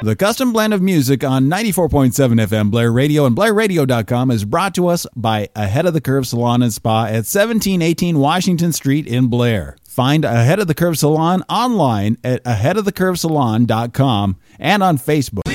The Custom Blend of Music on 94.7 FM Blair Radio and BlairRadio.com is brought to us by Ahead of the Curve Salon and Spa at 1718 Washington Street in Blair. Find Ahead of the Curve Salon online at aheadofthecurvesalon.com and on Facebook.